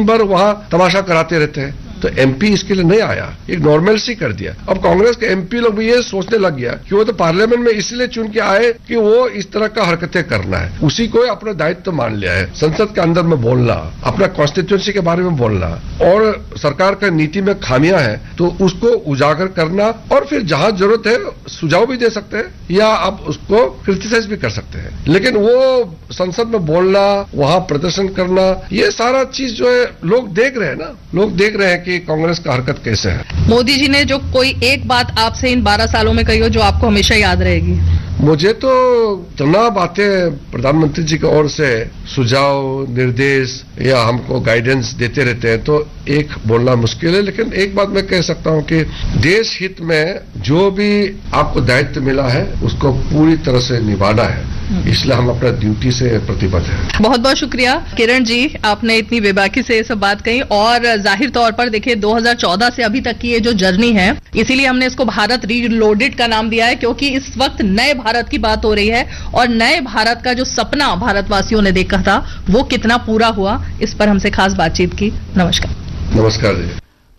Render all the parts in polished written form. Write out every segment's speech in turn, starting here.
भर वहां तमाशा कराते रहते हैं। तो एमपी इसके लिए नहीं आया, एक नॉर्मलसी कर दिया। अब कांग्रेस के एमपी लोग भी ये सोचने लग गया कि वो तो पार्लियामेंट में इसलिए चुन के आए कि वो इस तरह का हरकतें करना है, उसी को अपना दायित्व मान लिया है। संसद के अंदर में बोलना, अपना कॉन्स्टिट्यूंसी के बारे में बोलना और सरकार का नीति में खामियां हैं तो उसको उजागर करना, और फिर जहां जरूरत है सुझाव भी दे सकते हैं या आप उसको क्रिटिसाइज भी कर सकते हैं। लेकिन वो संसद में बोलना, वहां प्रदर्शन करना, ये सारा चीज जो है लोग देख रहे हैं ना, लोग देख रहे हैं कि कांग्रेस का हरकत कैसे है। मोदी जी ने जो कोई एक बात आपसे इन 12 सालों में कही हो जो आपको हमेशा याद रहेगी? मुझे तो इतना बातें प्रधानमंत्री जी की ओर से सुझाव, निर्देश या हमको गाइडेंस देते रहते हैं, तो एक बोलना मुश्किल है। लेकिन एक बात मैं कह सकता हूं कि देश हित में जो भी आपको दायित्व मिला है उसको पूरी तरह से निभाना है, इसलिए हम अपना ड्यूटी से प्रतिबद्ध हैं। बहुत बहुत शुक्रिया किरण जी, आपने इतनी बेबाकी से ये सब बात कही। और जाहिर तौर पर देखिए 2014 से अभी तक की ये जो जर्नी है, इसीलिए हमने इसको भारत रीलोडेड का नाम दिया है, क्योंकि इस वक्त नए भारत की बात हो रही है और नए भारत का जो सपना भारतवासियों ने देखा था वो कितना पूरा हुआ, इस पर हमसे खास बातचीत की। नमस्कार। नमस्कार जी।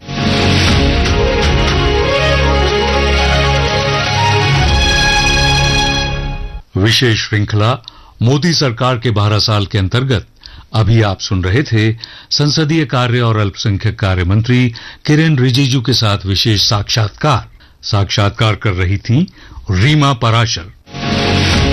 विशेष श्रृंखला मोदी सरकार के 12 साल के अंतर्गत अभी आप सुन रहे थे संसदीय कार्य और अल्पसंख्यक कार्य मंत्री किरेन रिजिजू के साथ विशेष साक्षात्कार कर रही थी रीमा पराशर।